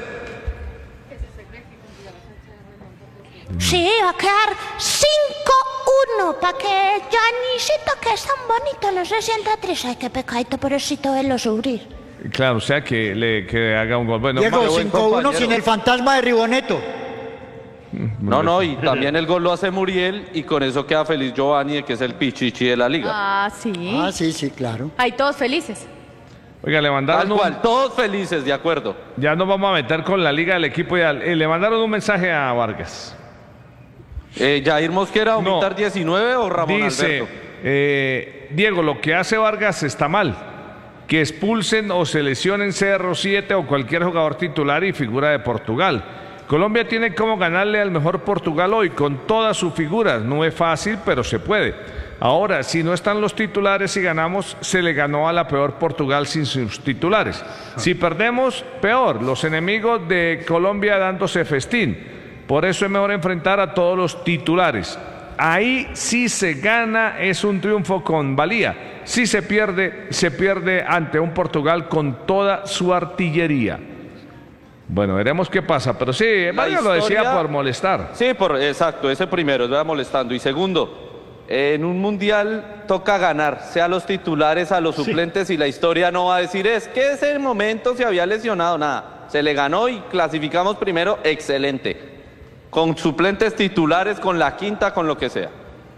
N: Sí, va a quedar cinco uno para que Janisito, que es tan bonito, no se sienta triste. Ay, qué pecadito, pobrecito, verlo sufrir.
A: Claro, o sea, que le que haga un gol. Bueno,
E: Diego,
A: ma-
E: cinco uno sin el fantasma de Riboneto.
D: No, no, y también el gol lo hace Muriel y con eso queda feliz Giovanni, que es el pichichi de la liga.
M: Ah, sí.
E: Ah, sí, sí, claro.
M: Ahí todos felices.
A: Oiga, le mandaron
D: Tal
A: un-
D: cual, todos felices, de acuerdo.
A: Ya nos vamos a meter con la liga del equipo. Ya, eh, le mandaron un mensaje a Vargas.
D: Eh, Jair Mosquera,
A: No.
D: aumentar diecinueve o Ramón
A: Dice,
D: Alberto.
A: eh, Diego, lo que hace Vargas está mal. Que expulsen o seleccionen C R siete o cualquier jugador titular y figura de Portugal. Colombia tiene como ganarle al mejor Portugal hoy con todas sus figuras. No es fácil, pero se puede. Ahora, si no están los titulares y ganamos, se le ganó a la peor Portugal sin sus titulares. Si perdemos, peor. Los enemigos de Colombia dándose festín. Por eso es mejor enfrentar a todos los titulares. Ahí sí se gana, es un triunfo con valía. Si se pierde, se pierde ante un Portugal con toda su artillería. Bueno, veremos qué pasa, pero sí, Vargas lo decía
D: historia-
A: por molestar.
D: Sí, por, exacto, ese primero, estaba molestando. Y segundo, en un mundial toca ganar, sea los titulares, a los suplentes, y la historia no va a decir es que ese momento se había lesionado, nada. Se le ganó y clasificamos primero, excelente. Con suplentes titulares, con la quinta, con lo que sea.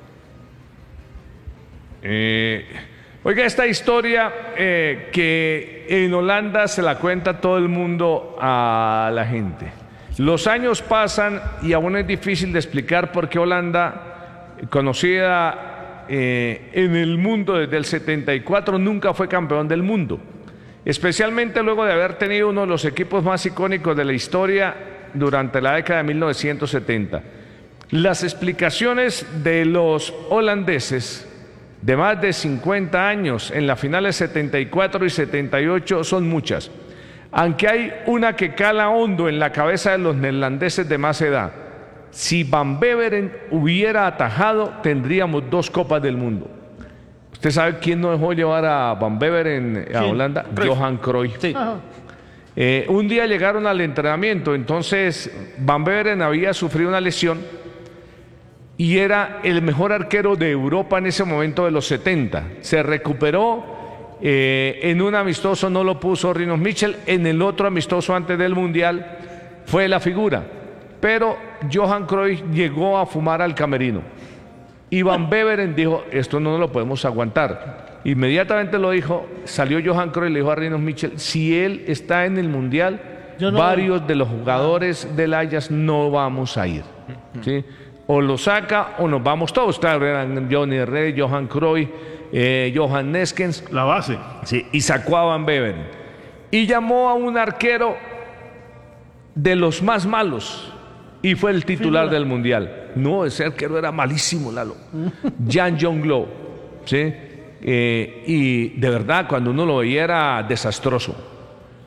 A: Eh, oiga, esta historia eh, que en Holanda se la cuenta todo el mundo a la gente. Los años pasan y aún es difícil de explicar por qué Holanda, conocida eh, en el mundo desde el setenta y cuatro, nunca fue campeón del mundo. Especialmente luego de haber tenido uno de los equipos más icónicos de la historia durante la década de mil novecientos setenta. Las explicaciones de los holandeses de más de cincuenta años en las finales setenta y cuatro y setenta y ocho son muchas, aunque hay una que cala hondo en la cabeza de los neerlandeses de más edad. Si Van Beveren hubiera atajado, tendríamos dos copas del mundo. ¿Usted sabe quién no dejó llevar a Van Beveren a
C: ¿Quién?
A: Holanda?
C: Cruyff.
A: Johan Cruyff.
C: Sí.
A: Eh, un día llegaron al entrenamiento, entonces Van Beveren había sufrido una lesión y era el mejor arquero de Europa en ese momento de los setenta. Se recuperó, eh, en un amistoso no lo puso Rinus Michel, en el otro amistoso antes del Mundial fue la figura. Pero Johan Cruyff llegó a fumar al camerino. Y Van Beveren dijo, esto no lo podemos aguantar. Inmediatamente lo dijo, salió Johan Cruyff y le dijo a Rinus Michel, si él está en el Mundial,
B: Yo no
A: varios de los jugadores del Ajax no vamos a ir. ¿Sí? O lo saca o nos vamos todos. Claro, eran Johnny Herrera, Johan Cruyff, eh, Johan Neskens.
I: La base.
A: Sí, y sacó a Van Beveren. Y llamó a un arquero de los más malos y fue el titular
B: Figura.
A: del Mundial. No, ese arquero era malísimo, Lalo. Jan Jonglo, ¿sí? Eh, y de verdad, cuando uno lo veía era desastroso.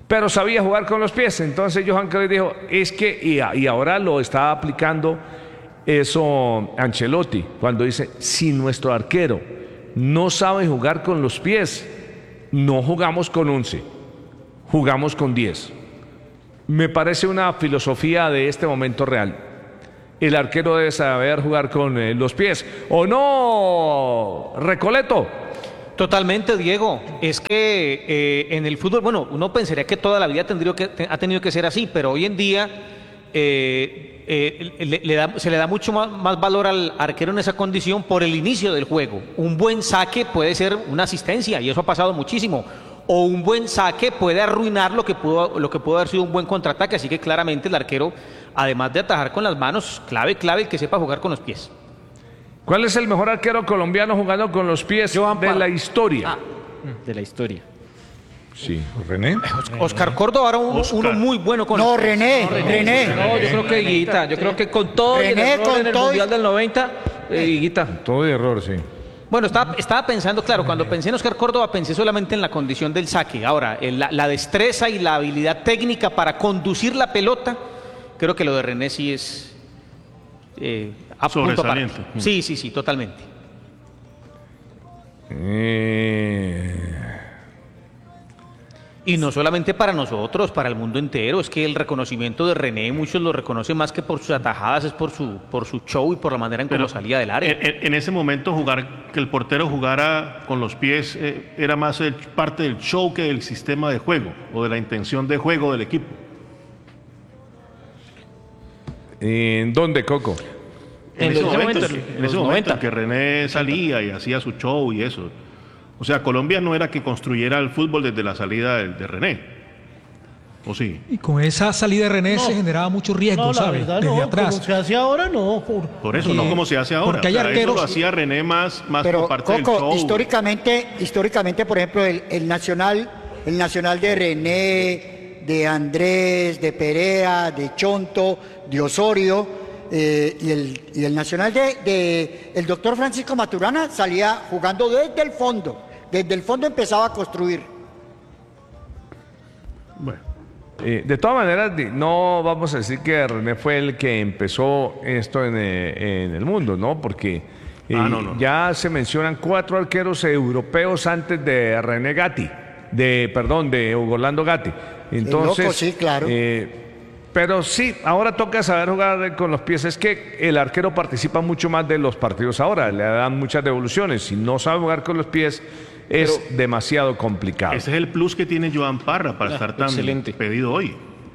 A: pero sabía jugar con los pies. Entonces Johan Cruyff dijo, es que, y, a- y ahora lo está aplicando eso Ancelotti, cuando dice, si nuestro arquero no sabe jugar con los pies, no jugamos con once, jugamos con diez. Me parece una filosofía de este momento real. El arquero debe saber jugar con eh, los pies. ¿O no, Recoleto?
C: Totalmente, Diego. Es que eh, en el fútbol, bueno, uno pensaría que toda la vida tendría que, te- ha tenido que ser así, pero hoy en día eh, eh, le- le da- se le da mucho más, más valor al arquero en esa condición por el inicio del juego. Un buen saque puede ser una asistencia, y eso ha pasado muchísimo. O un buen saque puede arruinar lo que pudo, lo que pudo haber sido un buen contraataque. Así que claramente el arquero, además de atajar con las manos, clave, clave el que sepa jugar con los pies.
A: ¿Cuál es el mejor arquero colombiano jugando con los pies de la historia?
K: De la historia.
J: Sí, René.
C: Oscar Córdoba era un- uno muy bueno con
E: No,
C: los pies.
E: René, René.
H: No, yo creo que Higuita, yo creo que con todo y el
E: René,
H: error
E: con
H: en el
E: todo y-
H: Mundial del noventa, eh, Higuita.
J: Todo de error, sí.
C: Bueno, estaba, estaba pensando, claro, cuando pensé en Oscar Córdoba pensé solamente en la condición del saque. Ahora, en la, la destreza y la habilidad técnica para conducir la pelota, creo que lo de René sí es eh, a punto aparte.
I: Sobresaliente.
C: Sí, sí, sí, totalmente.
A: Eh,
C: Y no solamente para nosotros, para el mundo entero. Es que el reconocimiento de René, muchos lo reconocen más que por sus atajadas, es por su, por su show y por la manera en cómo
I: Pero
C: salía del área.
I: En, en- en ese momento jugar, que el portero jugara con los pies eh, era más el- parte del show que del sistema de juego o de la intención de juego del equipo.
A: ¿En dónde, Coco?
I: En,
C: En
I: ese
C: los
I: momento,
C: noventa,
I: en
C: los
I: ese momento
C: noventa.
I: que René salía y hacía su show y eso. O sea, Colombia no era que construyera el fútbol desde la salida de, de René. ¿O sí?
F: Y con esa salida de René
B: No.
F: se generaba mucho riesgo,
B: No, la
F: ¿sabes?
B: verdad
F: Desde
B: no,
F: atrás.
B: como se hace ahora no. Por-
I: Por eso,
F: Sí.
I: no como se hace ahora.
F: Porque hay
I: O sea, eso
F: arqueros-
I: lo hacía René más, más
E: Pero
I: por parte del
E: Coco,
I: show.
E: históricamente, históricamente, por ejemplo, el, el nacional, el nacional de René, de Andrés, de Perea, de Chonto, de Osorio, eh, y, el, y el nacional de, de el doctor Francisco Maturana salía jugando desde el fondo, desde el fondo empezaba a construir.
I: Bueno,
A: Eh, de todas maneras, di- no vamos a decir que René fue el que empezó esto en, eh, en el mundo, ¿no? Porque eh,
I: Ah, no, no.
A: ya se mencionan cuatro arqueros europeos antes de René Gatti, de, perdón, de Hugo Orlando Gatti. Entonces,
E: loco, sí, claro.
A: eh, pero sí, ahora toca saber jugar con los pies. Es que el arquero participa mucho más de los partidos ahora, le dan muchas devoluciones. Si no sabe jugar con los pies, es demasiado complicado.
I: ese es el plus que tiene Joan Parra para estar tan
K: excelente.
I: pedido hoy.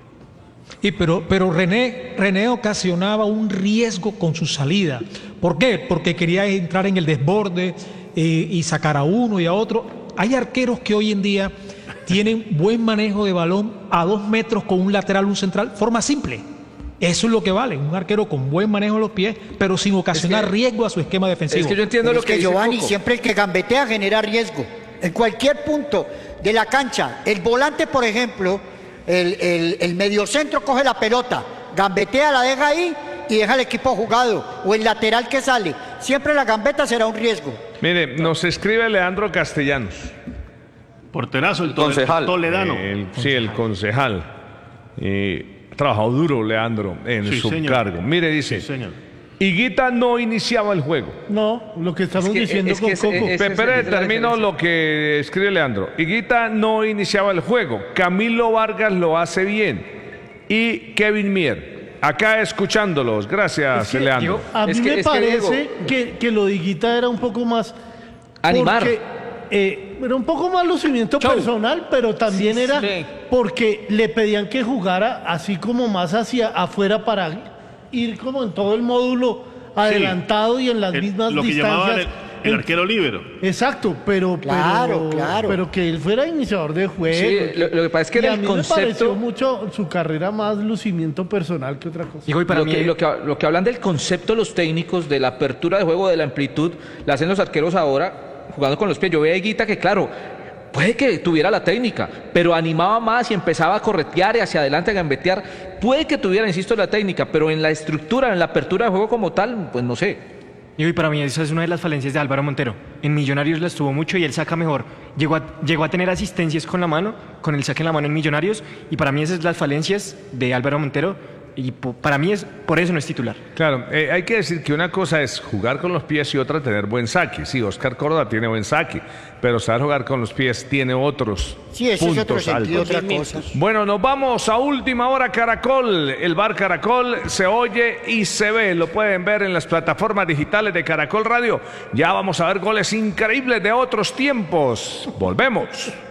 F: Y pero, pero René, René ocasionaba un riesgo con su salida. ¿Por qué? Porque quería entrar en el desborde eh, y sacar a uno y a otro. Hay arqueros que hoy en día tienen buen manejo de balón a dos metros con un lateral, un central, forma simple. Eso es lo que vale, un arquero con buen manejo de los pies, pero sin ocasionar
H: Es que-
F: riesgo a su esquema defensivo.
H: Es que yo entiendo
E: Pero
H: lo
E: es
H: que,
E: que
H: dice
E: Giovanni,
H: Coco.
E: siempre el que gambetea genera riesgo. En cualquier punto de la cancha, el volante, por ejemplo, el, el, el mediocentro coge la pelota, gambetea, la deja ahí y deja al equipo jugado. O el lateral que sale. Siempre la gambeta será un riesgo.
A: Mire, nos escribe Leandro Castellanos.
I: Porterazo, el,
D: El
I: tole-
D: concejal.
I: toledano.
A: El- sí, el concejal. Eh, ha trabajado duro, Leandro, en
I: Sí,
A: su
I: señor.
A: cargo. Mire, dice,
I: Sí, señor.
A: Higuita no iniciaba el juego.
B: No, lo que estamos
H: Es que-
B: diciendo
H: es que
B: con
H: es-
B: Coco.
H: es-
A: Pe-
H: esa
A: Pero
H: es la
A: termino
H: diferencia.
A: lo que escribe Leandro. Higuita no iniciaba el juego. Camilo Vargas lo hace bien. Y Kevin Mier. Acá escuchándolos. Gracias,
B: Es que,
A: Leandro.
B: a mí
H: Es que-
B: me
H: es que,
B: parece
H: Diego-
B: que, que lo de Higuita era un poco más...
H: Animar.
B: porque, eh, era un poco más lucimiento personal, pero también era
C: sí.
B: porque le pedían que jugara así como más hacia afuera para ir como en todo el módulo adelantado y en las
I: El-
B: mismas
I: lo que llamaban
B: distancias.
I: el, el
B: En-
I: arquero líbero.
B: Exacto, pero,
E: Claro,
B: pero,
E: claro.
B: pero que él fuera iniciador de juego.
H: Sí, lo- lo que pasa es que
B: Y
H: en
B: a
H: el
B: mí
H: concepto-
B: me pareció mucho su carrera más lucimiento personal que otra cosa.
G: Digo, y para
H: lo,
G: mí,
H: que, lo, que, lo que hablan del concepto los técnicos, de la apertura de juego, de la amplitud, la hacen los arqueros ahora jugando con los pies. Yo veía a Higuita que, claro, puede que tuviera la técnica, pero animaba más y empezaba a corretear y hacia adelante a gambetear. Puede que tuviera, insisto, la técnica, pero en la estructura, en la apertura de juego como tal, pues no sé.
G: Y hoy para mí esa es una de las falencias de Álvaro Montero. En Millonarios la estuvo mucho y él saca mejor. Llegó a, llegó a tener asistencias con la mano, con el saque en la mano en Millonarios, y para mí esas son las falencias de Álvaro Montero, y po, para mí es por eso no es titular.
A: Claro, eh, hay que decir que una cosa es jugar con los pies y otra tener buen saque. Sí, Oscar Córdoba tiene buen saque, pero saber jugar con los pies tiene otros
E: Sí, ese es otro
A: puntos
E: sentido,
A: altos.
E: otra cosa.
A: Bueno, nos vamos a última hora Caracol. El bar Caracol se oye y se ve. Lo pueden ver en las plataformas digitales de Caracol Radio. Ya vamos a ver goles increíbles de otros tiempos. Volvemos.